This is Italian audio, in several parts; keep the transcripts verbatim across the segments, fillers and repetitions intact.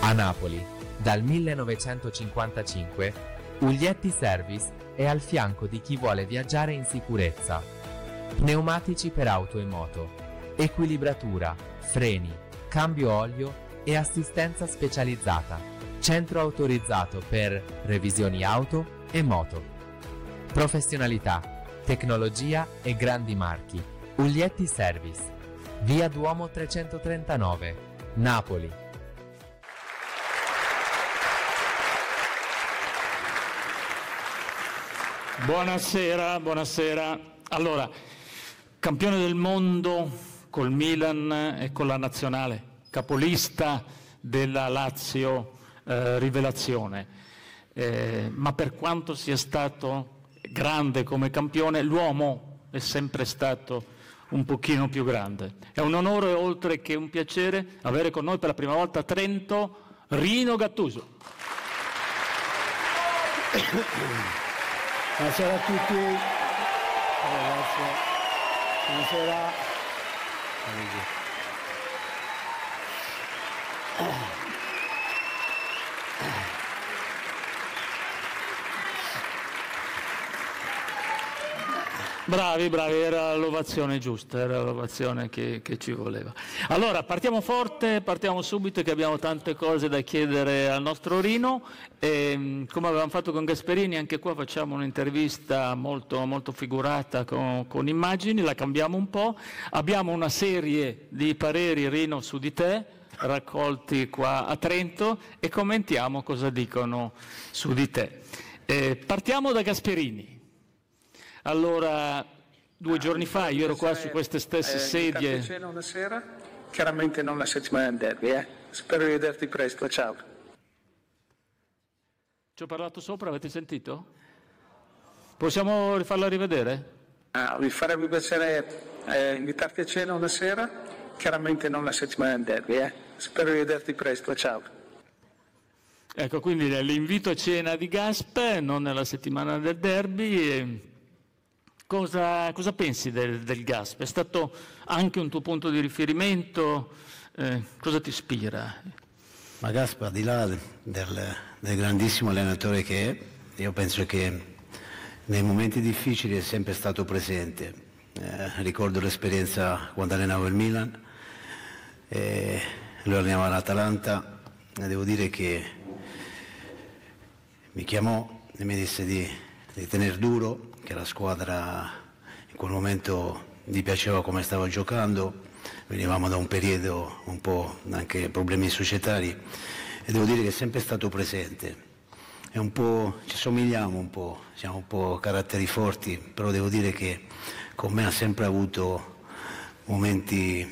A Napoli, dal millenovecentocinquantacinque, Uglietti Service è al fianco di chi vuole viaggiare in sicurezza. Pneumatici per auto e moto, equilibratura, freni, cambio olio e assistenza specializzata. Centro autorizzato per revisioni auto e moto. Professionalità, tecnologia e grandi marchi. Uglietti Service. Via Duomo trecentotrentanove, Napoli. Buonasera, buonasera. Allora, campione del mondo col Milan e con la nazionale, capolista della Lazio, eh, rivelazione. Eh, ma per quanto sia stato grande come campione, l'uomo è sempre stato un pochino più grande. È un onore, oltre che un piacere, avere con noi per la prima volta a Trento Rino Gattuso. Buonasera a tutti, grazie. Buonasera. Bravi, bravi, era l'ovazione giusta, era l'ovazione che, che ci voleva. Allora, partiamo forte, partiamo subito che abbiamo tante cose da chiedere al nostro Rino. E, come avevamo fatto con Gasperini, anche qua facciamo un'intervista molto, molto figurata con, con immagini, la cambiamo un po'. Abbiamo una serie di pareri, Rino, su di te, raccolti qua a Trento e commentiamo cosa dicono su di te. E, partiamo da Gasperini. Allora, due giorni fa io ero qua su queste stesse eh, sedie. Mi cena una sera, chiaramente non la settimana del derby, eh. Spero di vederti presto, ciao. Ci ho parlato sopra, avete sentito? Possiamo rifarla rivedere? Ah, mi farebbe piacere eh, invitarti a cena una sera, chiaramente non la settimana del derby, eh. Spero di vederti presto, ciao. Ecco, quindi l'invito a cena di Gasp, non nella settimana del derby. E... Cosa, cosa pensi del, del Gasp? È stato anche un tuo punto di riferimento? Eh, cosa ti ispira? Ma Gasp, al di là del, del grandissimo allenatore che è, io penso che nei momenti difficili è sempre stato presente. Eh, ricordo l'esperienza quando allenavo il Milan, eh, lui allenava l'Atalanta e devo dire che mi chiamò e mi disse di, di tenere duro, che la squadra in quel momento gli piaceva come stava giocando, venivamo da un periodo un po' anche problemi societari e devo dire che è sempre stato presente. È un po', ci somigliamo un po', siamo un po' caratteri forti, però devo dire che con me ha sempre avuto momenti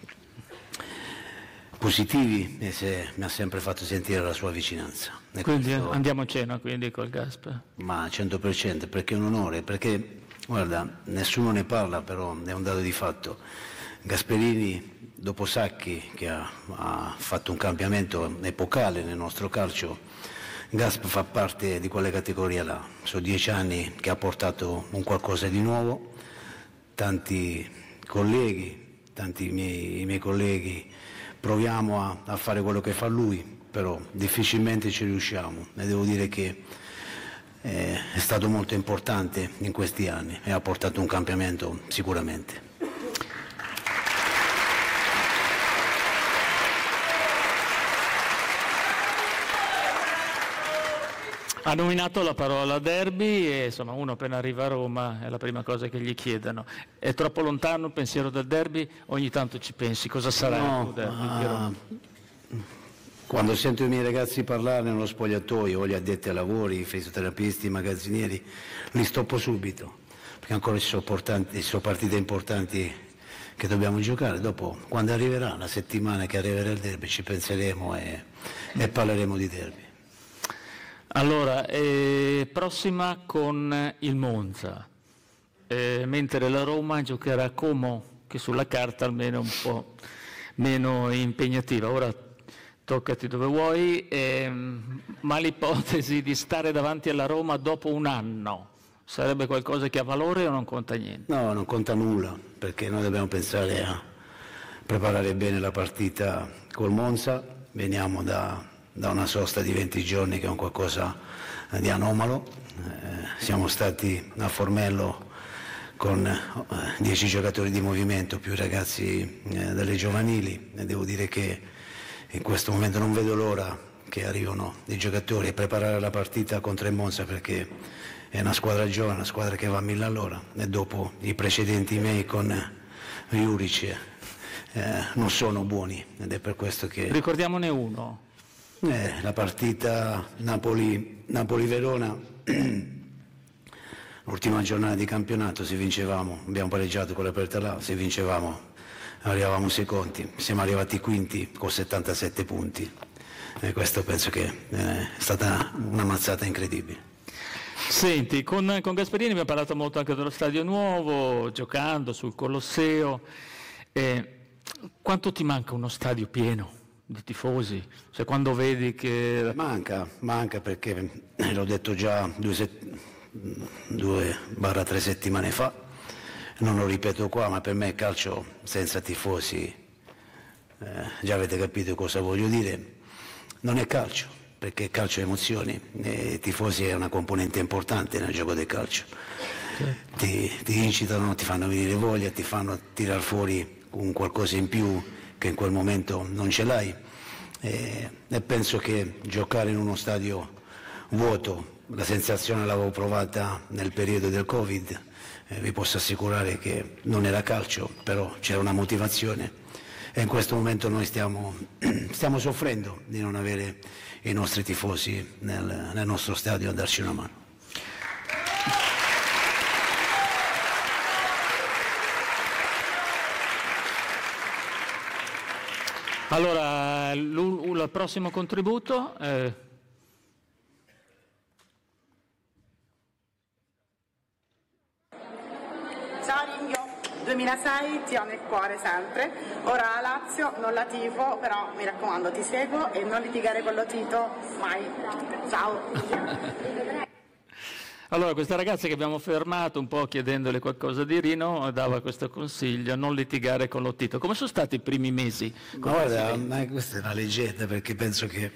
positivi e se, mi ha sempre fatto sentire la sua vicinanza. E quindi questo, andiamo a cena quindi col Gasp? Ma cento per cento, perché è un onore, perché guarda, nessuno ne parla, però è un dato di fatto. Gasperini, dopo Sacchi, che ha, ha fatto un cambiamento epocale nel nostro calcio, Gasp fa parte di quelle categorie là. Sono dieci anni che ha portato un qualcosa di nuovo, tanti colleghi, tanti miei, i miei colleghi proviamo a, a fare quello che fa lui, però difficilmente ci riusciamo e devo dire che eh, è stato molto importante in questi anni e ha portato un cambiamento sicuramente. Ha nominato la parola derby e insomma uno appena arriva a Roma è la prima cosa che gli chiedono. È troppo lontano il pensiero del derby? Ogni tanto ci pensi, cosa sarà no, il derby? Ma... Quando sento i miei ragazzi parlare nello spogliatoio, o gli addetti ai lavori, i fisioterapisti, i magazzinieri, li stoppo subito, perché ancora ci sono, portanti, ci sono partite importanti che dobbiamo giocare. Dopo, quando arriverà la settimana che arriverà il derby, ci penseremo e, e parleremo di derby. Allora, eh, prossima con il Monza, eh, mentre la Roma giocherà a Como, che sulla carta almeno è un po' meno impegnativa. Ora toccati dove vuoi, ehm, ma l'ipotesi di stare davanti alla Roma dopo un anno sarebbe qualcosa che ha valore o non conta niente? No, non conta nulla, perché noi dobbiamo pensare a preparare bene la partita col Monza, veniamo da da una sosta di venti giorni che è un qualcosa di anomalo. Eh, siamo stati a Formello con dieci giocatori di movimento più i ragazzi eh, delle giovanili e devo dire che in questo momento non vedo l'ora che arrivano i giocatori a preparare la partita contro il Monza, perché è una squadra giovane, una squadra che va a mille all'ora, e dopo i precedenti miei con Juric eh, non sono buoni, ed è per questo che... Ricordiamone uno. Eh, la partita Napoli, Napoli-Verona, l'ultima giornata di campionato, se vincevamo, abbiamo pareggiato con l'aperta là, se vincevamo arrivavamo secondi, siamo arrivati quinti con settantasette punti, e questo penso che eh, è stata una mazzata incredibile. Senti, con, con Gasperini abbiamo parlato molto anche dello stadio nuovo, giocando sul Colosseo. Eh, quanto ti manca uno stadio pieno di tifosi? Cioè, quando vedi che... Manca, manca perché l'ho detto già due, set... due barra tre settimane fa, non lo ripeto qua, ma per me il calcio senza tifosi, eh, già avete capito cosa voglio dire, non è calcio. Perché il calcio è emozioni, e i tifosi è una componente importante nel gioco del calcio. Ti, ti incitano, ti fanno venire voglia, ti fanno tirare fuori un qualcosa in più che in quel momento non ce l'hai. E, e penso che giocare in uno stadio vuoto, la sensazione l'avevo provata nel periodo del Covid, eh, vi posso assicurare che non era calcio, però c'era una motivazione. E in questo momento noi stiamo, stiamo soffrendo di non avere i nostri tifosi nel, nel nostro stadio a darci una mano. Allora, il prossimo contributo... Eh... Ciao Ringhio, duemilasei ti ho nel cuore sempre. Ora la Lazio non la tifo, però mi raccomando ti seguo e non litigare con lo Tito mai. Ciao. Allora, questa ragazza che abbiamo fermato un po' chiedendole qualcosa di Rino dava questo consiglio: non litigare con lo Tito. Come sono stati i primi mesi? Ma guarda, ma questa è una leggenda, perché penso che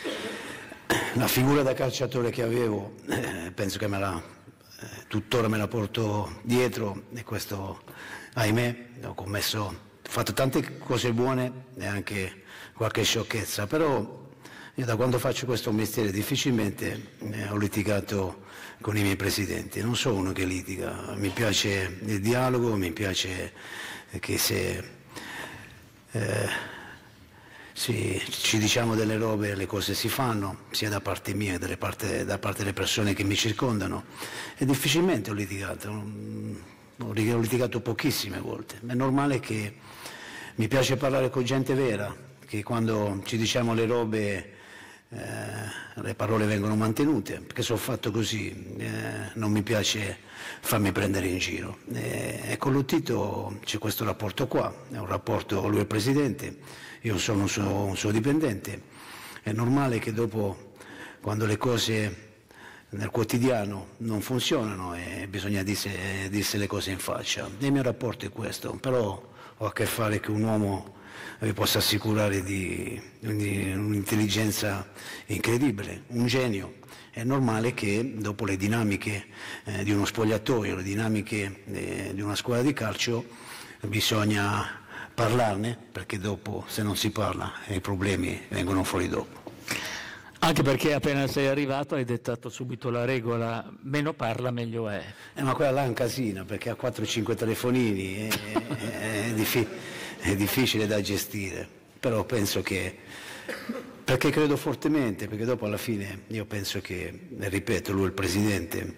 la figura da calciatore che avevo, eh, penso che me la, eh, tuttora me la porto dietro, e questo, ahimè, ho commesso, ho fatto tante cose buone e anche qualche sciocchezza, però io da quando faccio questo mestiere difficilmente eh, ho litigato con i miei presidenti. Non sono uno che litiga, mi piace il dialogo, mi piace che se eh, si, ci diciamo delle robe, le cose si fanno, sia da parte mia che parte, da parte delle persone che mi circondano, e difficilmente ho litigato, ho litigato pochissime volte. È normale che mi piace parlare con gente vera, che quando ci diciamo le robe Eh, le parole vengono mantenute, perché sono fatto così, eh, non mi piace farmi prendere in giro. Eh, e con Lotito c'è questo rapporto qua, è un rapporto, lui è il presidente, io sono un suo, un suo dipendente, è normale che dopo, quando le cose nel quotidiano non funzionano, e eh, bisogna dirsi, dirsi le cose in faccia. Il mio rapporto è questo, però ho a che fare con un uomo, vi posso assicurare, di, di un'intelligenza incredibile, un genio. È normale che dopo le dinamiche eh, di uno spogliatoio, le dinamiche eh, di una squadra di calcio, bisogna parlarne, perché dopo, se non si parla, i problemi vengono fuori dopo. Anche perché appena sei arrivato hai dettato subito la regola: meno parla meglio è. Eh, ma quella là è un casino, perché ha quattro cinque telefonini, è, è, è difficile. È difficile da gestire, però penso che, perché credo fortemente, perché dopo alla fine io penso che, ripeto, lui è il presidente,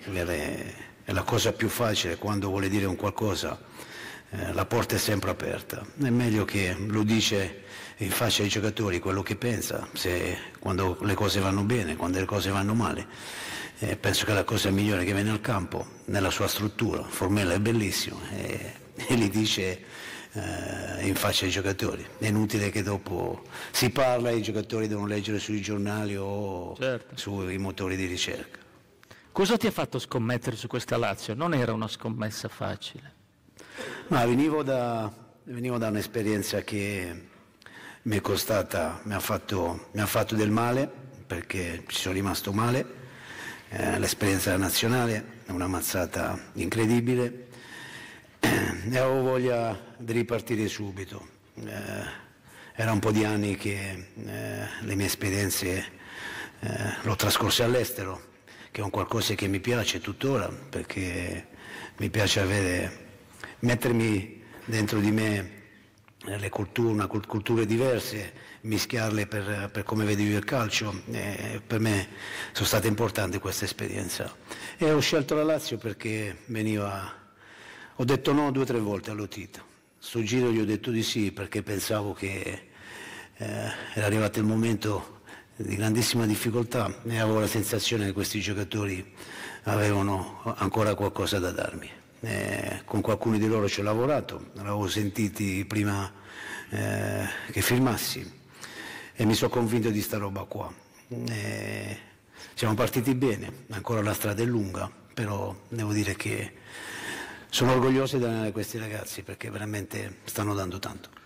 è la cosa più facile quando vuole dire un qualcosa, eh, la porta è sempre aperta, è meglio che lo dice in faccia ai giocatori quello che pensa, se, quando le cose vanno bene, quando le cose vanno male. Eh, penso che la cosa migliore che viene al campo, nella sua struttura, Formella è bellissimo, e, e gli dice Uh, in faccia ai giocatori. È inutile che dopo si parla e i giocatori devono leggere sui giornali o certo. sui motori di ricerca. Cosa ti ha fatto scommettere su questa Lazio? Non era una scommessa facile. Ma venivo da, venivo da un'esperienza che mi è costata, mi ha fatto, mi ha fatto del male, perché ci sono rimasto male, eh, l'esperienza della nazionale è una mazzata incredibile e avevo voglia di ripartire subito. Eh, era un po' di anni che eh, le mie esperienze eh, l'ho trascorse all'estero, che è un qualcosa che mi piace tuttora, perché mi piace avere, mettermi dentro di me le culture, una, culture diverse, mischiarle per, per come vedo io il calcio. Eh, per me sono stata importante questa esperienza e ho scelto la Lazio perché veniva, ho detto no due o tre volte allo Tito. Sto giro gli ho detto di sì perché pensavo che eh, era arrivato il momento di grandissima difficoltà e avevo la sensazione che questi giocatori avevano ancora qualcosa da darmi. Eh, con qualcuno di loro ci ho lavorato, l'avevo sentiti prima eh, che firmassi e mi sono convinto di sta roba qua. Eh, siamo partiti bene, ancora la strada è lunga, però devo dire che sono orgoglioso di allenare questi ragazzi perché veramente stanno dando tanto.